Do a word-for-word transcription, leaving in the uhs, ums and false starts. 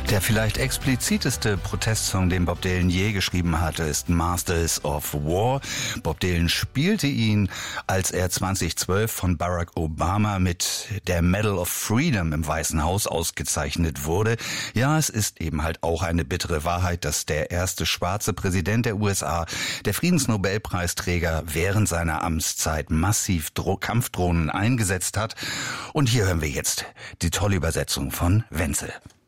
Der vielleicht expliziteste Protestsong, den Bob Dylan je geschrieben hatte, ist Masters of War. Bob Dylan spielte ihn, als er zweitausendzwölf von Barack Obama mit der Medal of Freedom im Weißen Haus ausgezeichnet wurde. Ja, es ist eben halt auch eine bittere Wahrheit, dass der erste schwarze Präsident der U S A, der Friedensnobelpreisträger, während seiner Amtszeit massiv Dro- Kampfdrohnen eingesetzt hat. Und hier hören wir jetzt die tolle Übersetzung von Wenzel.